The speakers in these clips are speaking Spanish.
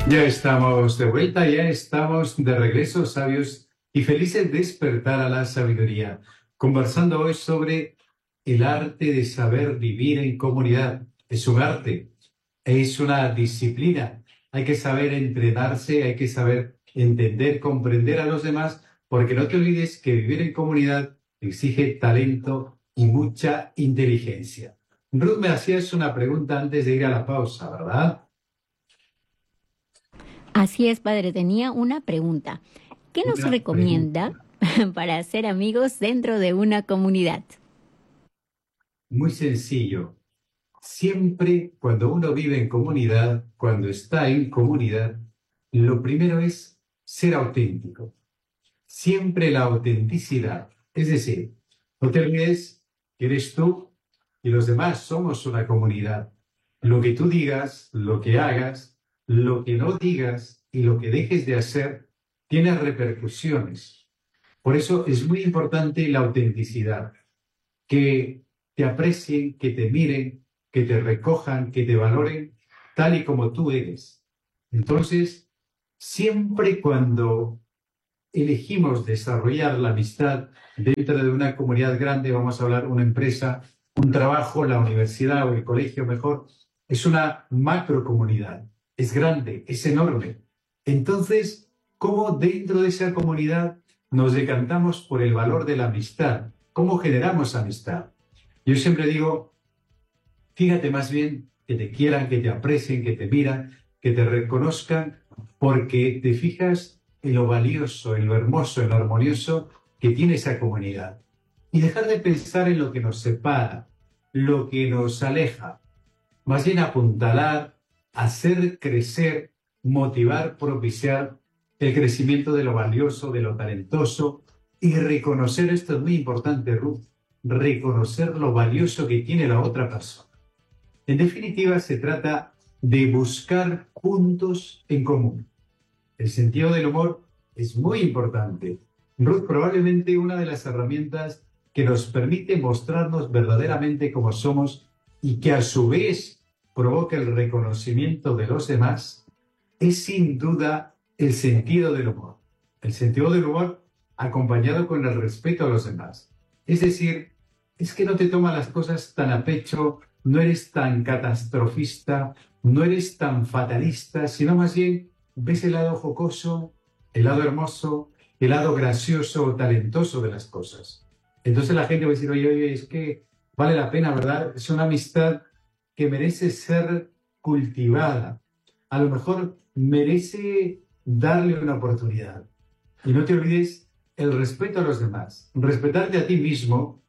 Ya estamos de vuelta, ya estamos de regreso, sabios y felices de despertar a la sabiduría, conversando hoy sobre el arte de saber vivir en comunidad. Es un arte, es una disciplina. Hay que saber entrenarse, hay que saber entender, comprender a los demás, porque no te olvides que vivir en comunidad exige talento y mucha inteligencia. Ruth me hacías una pregunta antes de ir a la pausa, ¿verdad? Así es, padre. Tenía una pregunta. ¿Qué nos Una recomienda pregunta. para hacer amigos dentro de una comunidad? Muy sencillo. Siempre cuando uno vive en comunidad, cuando está en comunidad, lo primero es ser auténtico. Siempre la autenticidad. Es decir, no te olvides que eres tú y los demás somos una comunidad. Lo que tú digas, lo que hagas, lo que no digas y lo que dejes de hacer tiene repercusiones. Por eso es muy importante la autenticidad, que te aprecien, que te miren, que te recojan, que te valoren tal y como tú eres. Entonces, siempre cuando elegimos desarrollar la amistad dentro de una comunidad grande, vamos a hablar una empresa, un trabajo, la universidad o el colegio mejor, es una macrocomunidad, es grande, es enorme. Entonces, ¿cómo dentro de esa comunidad nos decantamos por el valor de la amistad? ¿Cómo generamos amistad? Yo siempre digo, fíjate más bien que te quieran, que te aprecien, que te miran, que te reconozcan, porque te fijas en lo valioso, en lo hermoso, en lo armonioso que tiene esa comunidad. Y dejar de pensar en lo que nos separa, lo que nos aleja. Más bien apuntalar, hacer crecer, motivar, propiciar el crecimiento de lo valioso, de lo talentoso y reconocer, esto es muy importante, Ruth, reconocer lo valioso que tiene la otra persona. En definitiva, se trata de buscar puntos en común. El sentido del humor es muy importante. Ruth, probablemente una de las herramientas que nos permite mostrarnos verdaderamente como somos y que a su vez provoca el reconocimiento de los demás, es sin duda el sentido del humor. El sentido del humor acompañado con el respeto a los demás. Es decir, es que no te tomas las cosas tan a pecho, no eres tan catastrofista, no eres tan fatalista, sino más bien ves el lado jocoso, el lado hermoso, el lado gracioso o talentoso de las cosas. Entonces la gente va a decir, oye, oye, es que vale la pena, ¿verdad? Es una amistad que merece ser cultivada. A lo mejor merece darle una oportunidad. Y no te olvides el respeto a los demás. Respetarte a ti mismo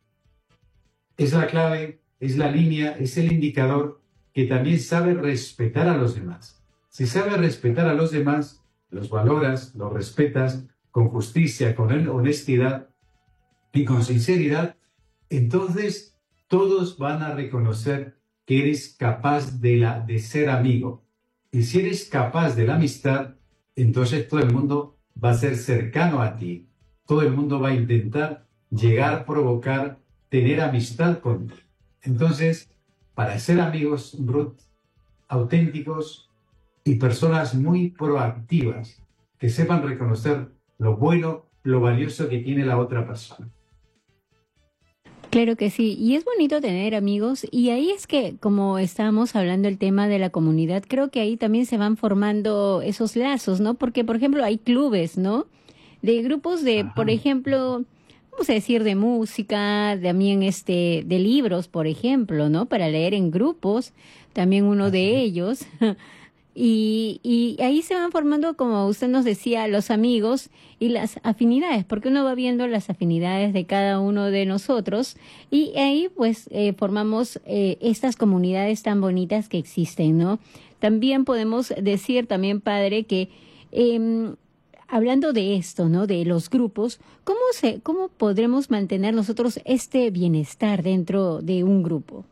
es la clave, es la línea, es el indicador que también sabe respetar a los demás. Si sabes respetar a los demás, los valoras, los respetas con justicia, con honestidad y con sinceridad, entonces todos van a reconocer que eres capaz de ser amigo. Y si eres capaz de la amistad, entonces todo el mundo va a ser cercano a ti. Todo el mundo va a intentar llegar, provocar, tener amistad contigo. Entonces, para ser amigos, Ruth, auténticos y personas muy proactivas, que sepan reconocer lo bueno, lo valioso que tiene la otra persona. Claro que sí, y es bonito tener amigos, y ahí es que, como estábamos hablando el tema de la comunidad, creo que ahí también se van formando esos lazos, ¿no? Porque, por ejemplo, hay clubes, ¿no? De grupos de, por Ajá. ejemplo, vamos a decir de música, también de libros, por ejemplo, ¿no? Para leer en grupos, también uno Así de es. ellos. Y ahí se van formando, como usted nos decía, los amigos y las afinidades, porque uno va viendo las afinidades de cada uno de nosotros y ahí pues formamos estas comunidades tan bonitas que existen, ¿no? También podemos decir también, padre, que em, hablando de esto, ¿no? De los grupos, cómo podremos mantener nosotros este bienestar dentro de un grupo?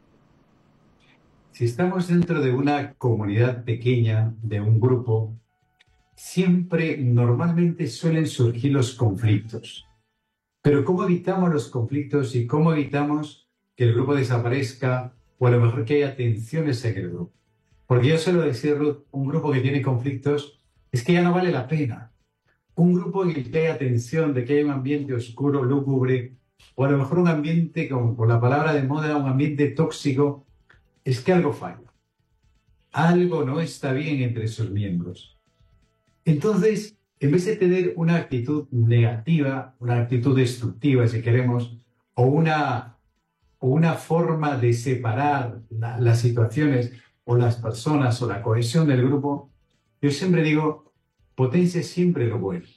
Si estamos dentro de una comunidad pequeña, de un grupo, siempre normalmente suelen surgir los conflictos. Pero ¿cómo evitamos los conflictos y cómo evitamos que el grupo desaparezca o a lo mejor que haya tensiones en el grupo? Porque yo suelo decir, Ruth, un grupo que tiene conflictos es que ya no vale la pena. Un grupo en el que haya tensión, de que haya un ambiente oscuro, lúgubre, o a lo mejor un ambiente, con la palabra de moda, un ambiente tóxico, es que algo falla. Algo no está bien entre sus miembros. Entonces, en vez de tener una actitud negativa, una actitud destructiva, si queremos, o una forma de separar las situaciones o las personas o la cohesión del grupo, yo siempre digo, potencia siempre lo bueno.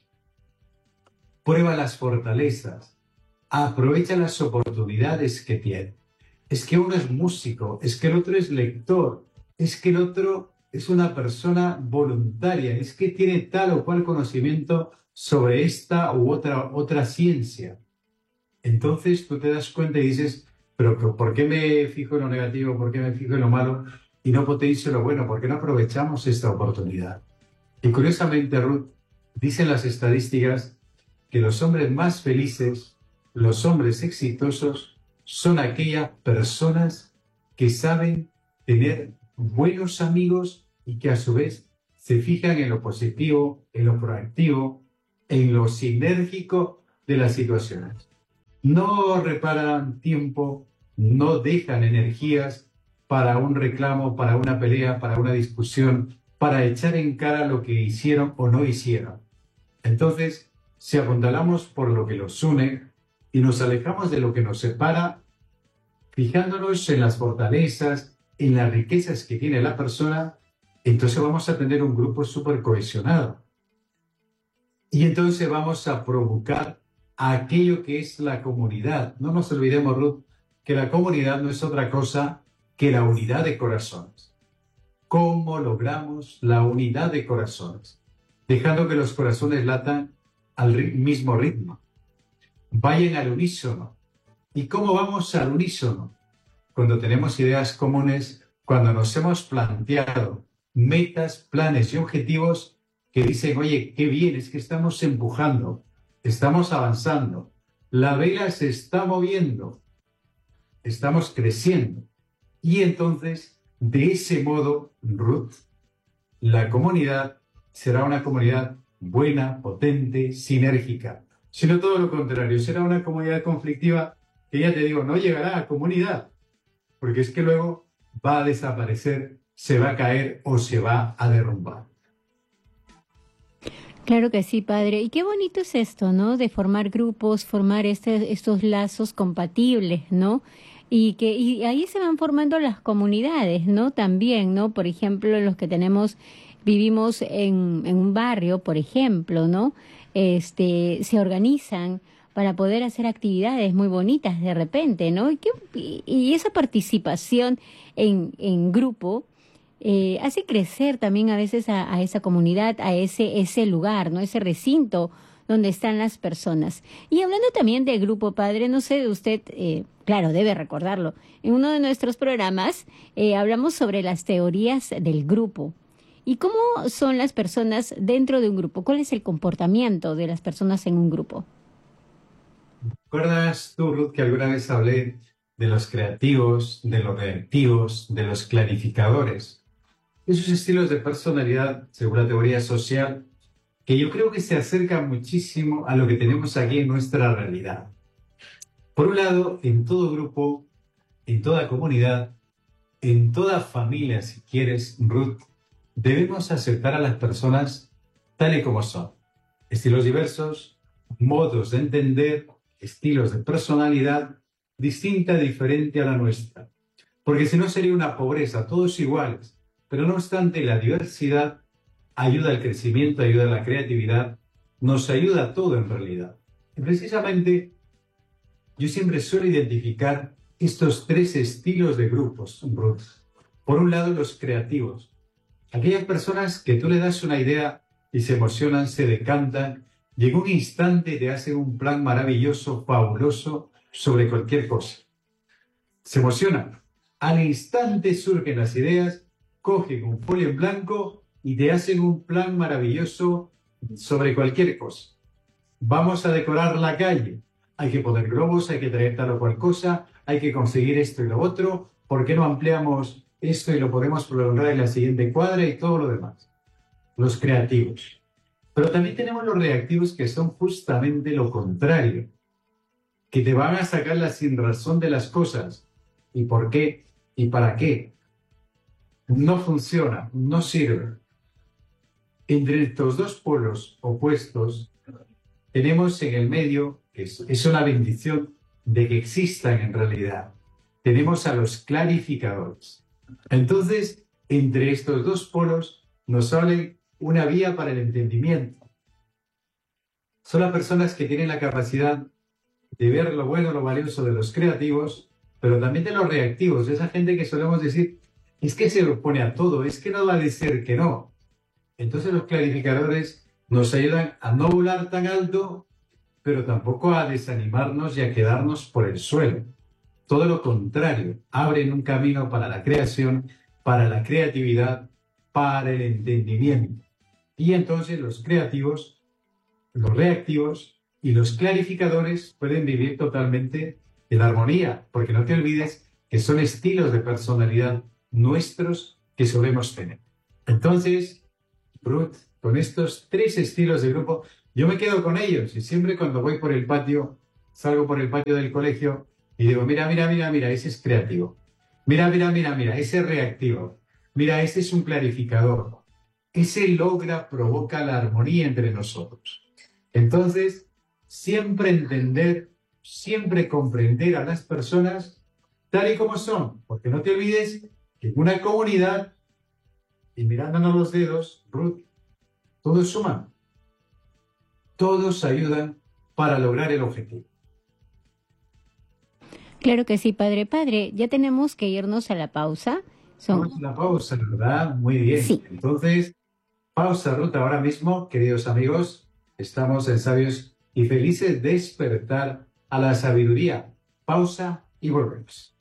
Prueba las fortalezas, aprovecha las oportunidades que tiene. Es que uno es músico, es que el otro es lector, es que el otro es una persona voluntaria, es que tiene tal o cual conocimiento sobre esta u otra ciencia. Entonces tú te das cuenta y dices, pero ¿por qué me fijo en lo negativo? ¿Por qué me fijo en lo malo? Y no potencio lo bueno. ¿Por qué no aprovechamos esta oportunidad? Y curiosamente, Ruth, dicen las estadísticas que los hombres más felices, los hombres exitosos, son aquellas personas que saben tener buenos amigos y que a su vez se fijan en lo positivo, en lo proactivo, en lo sinérgico de las situaciones. No reparan tiempo, no dejan energías para un reclamo, para una pelea, para una discusión, para echar en cara lo que hicieron o no hicieron. Entonces, si apuntalamos por lo que los une y nos alejamos de lo que nos separa, fijándonos en las fortalezas, en las riquezas que tiene la persona, entonces vamos a tener un grupo súper cohesionado. Y entonces vamos a provocar aquello que es la comunidad. No nos olvidemos, Ruth, que la comunidad no es otra cosa que la unidad de corazones. ¿Cómo logramos la unidad de corazones? Dejando que los corazones latan al mismo ritmo, vayan al unísono. ¿Y cómo vamos al unísono? Cuando tenemos ideas comunes, cuando nos hemos planteado metas, planes y objetivos que dicen, oye, qué bien, es que estamos empujando, estamos avanzando, la vela se está moviendo, estamos creciendo. Y entonces, de ese modo, Ruth, la comunidad será una comunidad buena, potente, sinérgica. Sino todo lo contrario, será una comunidad conflictiva que ya te digo, no llegará a comunidad, porque es que luego va a desaparecer, se va a caer o se va a derrumbar. Claro que sí, padre. Y qué bonito es esto, ¿no? De formar grupos, formar estos lazos compatibles, ¿no? Y ahí se van formando las comunidades, ¿no? También, ¿no? Por ejemplo, los que vivimos en un barrio, por ejemplo, ¿no? Se organizan para poder hacer actividades muy bonitas de repente, ¿no? Y esa participación en grupo hace crecer también a veces a esa comunidad, a ese lugar, ¿no? Ese recinto donde están las personas. Y hablando también de grupo, padre, no sé, usted, claro, debe recordarlo. En uno de nuestros programas hablamos sobre las teorías del grupo. ¿Y cómo son las personas dentro de un grupo? ¿Cuál es el comportamiento de las personas en un grupo? ¿Recuerdas tú, Ruth, que alguna vez hablé de los creativos, de los reactivos, de los clarificadores? Esos estilos de personalidad, según la teoría social, que yo creo que se acercan muchísimo a lo que tenemos aquí en nuestra realidad. Por un lado, en todo grupo, en toda comunidad, en toda familia, si quieres, Ruth, debemos aceptar a las personas tal y como son. Estilos diversos, modos de entender, estilos de personalidad distinta, diferente a la nuestra. Porque si no sería una pobreza, todos iguales. Pero no obstante, la diversidad ayuda al crecimiento, ayuda a la creatividad, nos ayuda a todo en realidad. Y precisamente, yo siempre suelo identificar estos tres estilos de grupos, Ruth. Por un lado, los creativos. Aquellas personas que tú le das una idea y se emocionan, se decantan, y en un instante te hacen un plan maravilloso, fabuloso, sobre cualquier cosa. Se emocionan. Al instante surgen las ideas, cogen un folio en blanco y te hacen un plan maravilloso sobre cualquier cosa. Vamos a decorar la calle. Hay que poner globos, hay que traer tal o cual cosa, hay que conseguir esto y lo otro. ¿Por qué no ampliamos esto y lo podemos prolongar en la siguiente cuadra y todo lo demás. Los creativos. Pero también tenemos los reactivos que son justamente lo contrario, que te van a sacar la sinrazón de las cosas. ¿Y por qué? ¿Y para qué? No funciona, no sirve. Entre estos dos polos opuestos tenemos en el medio, que es una bendición de que existan en realidad, tenemos a los clarificadores. Entonces, entre estos dos polos nos sale una vía para el entendimiento. Son las personas que tienen la capacidad de ver lo bueno, lo valioso de los creativos, pero también de los reactivos, de esa gente que solemos decir, es que se opone a todo, es que no va a decir que no. Entonces los clarificadores nos ayudan a no volar tan alto, pero tampoco a desanimarnos y a quedarnos por el suelo. Todo lo contrario, abren un camino para la creación, para la creatividad, para el entendimiento. Y entonces los creativos, los reactivos y los clarificadores pueden vivir totalmente en armonía, porque no te olvides que son estilos de personalidad nuestros que solemos tener. Entonces, Ruth, con estos 3 estilos de grupo, yo me quedo con ellos y siempre cuando voy por el patio, salgo por el patio del colegio y digo, mira, ese es creativo. Mira, ese es reactivo. Mira, ese es un clarificador. Ese logra, provoca la armonía entre nosotros. Entonces, siempre entender, siempre comprender a las personas tal y como son, porque no te olvides que en una comunidad, y mirándonos los dedos, Ruth, todos suman, todos ayudan para lograr el objetivo. Claro que sí, padre. Padre, ya tenemos que irnos a la pausa. Vamos a la pausa, ¿verdad? Muy bien. Sí. Entonces, pausa, Ruth, ahora mismo, queridos amigos, estamos en Sabios y Felices Despertar a la Sabiduría. Pausa y volvemos.